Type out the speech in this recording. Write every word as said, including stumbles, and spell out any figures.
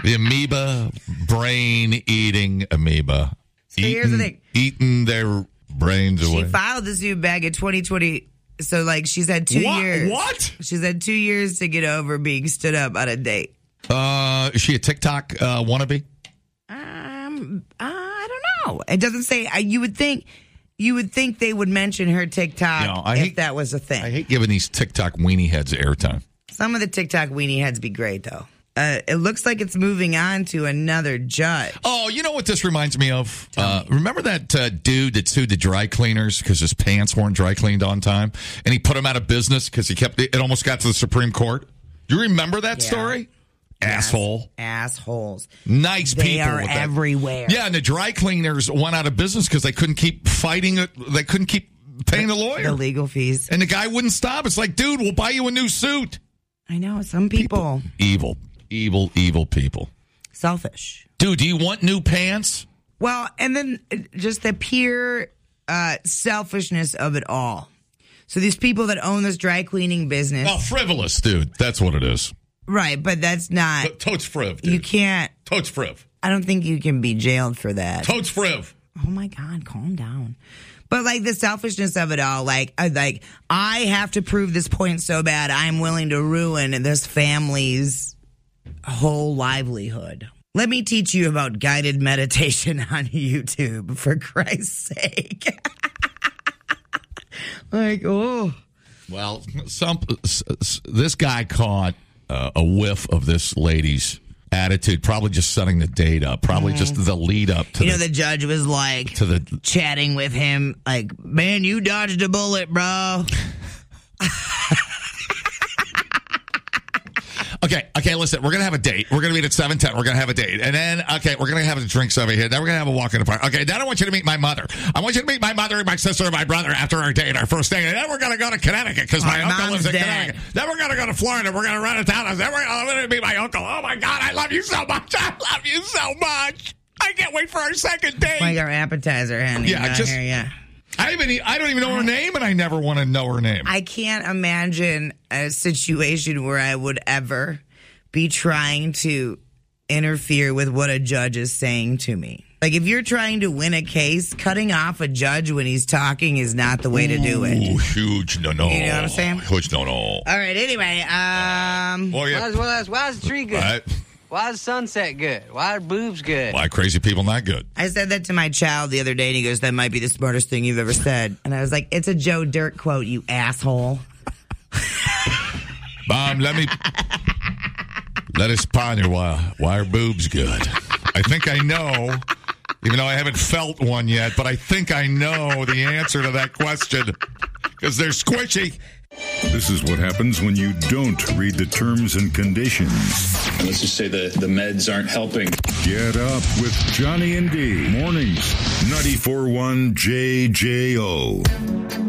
The amoeba, brain-eating amoeba. So eating, here's the thing. Eating their brains away. She filed the suit back in twenty twenty. So, like, she's had two what? years. What? She's had two years to get over being stood up on a date. Uh, is she a TikTok uh, wannabe? Um, I don't know. It doesn't say. I, you would think, you would think they would mention her TikTok No, I if hate, that was a thing. I hate giving these TikTok weenie heads airtime. Some of the TikTok weenie heads be great though. Uh, it looks like it's moving on to another judge. Oh, you know what this reminds me of? Uh, remember that uh, dude that sued the dry cleaners because his pants weren't dry cleaned on time, and he put him out of business because he kept it almost got to the Supreme Court. Do you remember that Yeah. story? Yes. Asshole. Assholes. Nice They people. are with that. everywhere. Yeah, and the dry cleaners went out of business because they couldn't keep fighting it. They couldn't keep paying the lawyer. The legal fees. And the guy wouldn't stop. It's like, dude, we'll buy you a new suit. I know. Some people. Evil, evil, evil people. Selfish. Dude, do you want new pants? Well, and then uh, just the pure uh, selfishness of it all. So these people that own this dry cleaning business. Oh, frivolous, dude. That's what it is. Right, but that's not. Totes friv, dude. You can't. Totes friv. I don't think you can be jailed for that. Totes friv. Oh my God, calm down. But like the selfishness of it all, like, I, like I have to prove this point so bad, I'm willing to ruin this family's whole livelihood. Let me teach you about guided meditation on YouTube, for Christ's sake. Like, oh. Well, some this guy caught uh, a whiff of this lady's attitude, probably just setting the date up, probably mm. just the lead up to you the, know, the judge was like to the chatting with him, like, man, you dodged a bullet, bro. Okay, okay, listen, we're going to have a date. We're going to meet at seven ten. We're going to have a date. And then, okay, we're going to have a drinks over here. Then we're going to have a walk in the park. Okay, then I want you to meet my mother. I want you to meet my mother and my sister and my brother after our date, our first date. And then we're going to go to Connecticut because my, my uncle lives in dead. Connecticut. Then we're going to go to Florida. We're going to run a town. Then we're going to meet my uncle. Oh, my God, I love you so much. I love you so much. I can't wait for our second date. Like our appetizer, honey. Yeah, just... Here, yeah. I even I don't even know her name, and I never want to know her name. I can't imagine a situation where I would ever be trying to interfere with what a judge is saying to me. Like, if you're trying to win a case, cutting off a judge when he's talking is not the way to do it. Ooh, huge no no. You know what I'm saying? Huge no no. All right, anyway. Um, well, yeah. Why is, why is, why is the tree good? Right. Why is sunset good? Why are boobs good? Why crazy people not good? I said that to my child the other day, and he goes, that might be the smartest thing you've ever said. And I was like, it's a Joe Dirt quote, you asshole. Mom, let me... Let us ponder why, why are boobs good. I think I know, even though I haven't felt one yet, but I think I know the answer to that question because they're squishy. This is what happens when you don't read the terms and conditions. Let's just say the, the meds aren't helping. Get up with Johnny and D. Mornings, ninety-four point one J J O.